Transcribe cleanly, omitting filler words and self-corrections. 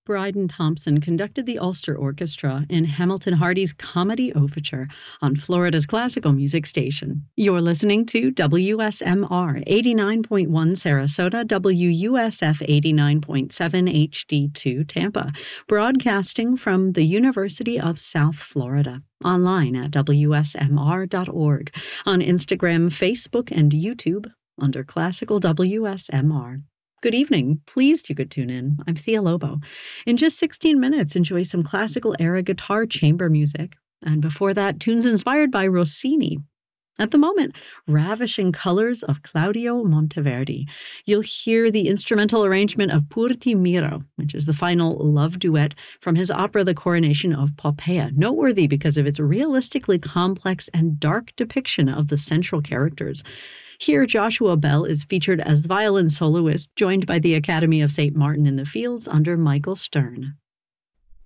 Bryden Thompson conducted the Ulster Orchestra in Hamilton Hardy's Comedy Overture on Florida's classical music station. You're listening to WSMR 89.1 Sarasota, WUSF 89.7 HD2 Tampa, broadcasting from the University of South Florida. Online at WSMR.org, on Instagram, Facebook, and YouTube under Classical WSMR. Good evening. Pleased you could tune in. I'm Thea Lobo. In just 16 minutes, enjoy some classical-era guitar chamber music. And before that, tunes inspired by Rossini. At the moment, ravishing colors of Claudio Monteverdi. You'll hear the instrumental arrangement of Pur ti miro, which is the final love duet from his opera The Coronation of Poppaea, noteworthy because of its realistically complex and dark depiction of the central characters. Here, Joshua Bell is featured as violin soloist, joined by the Academy of St. Martin in the Fields under Michael Stern.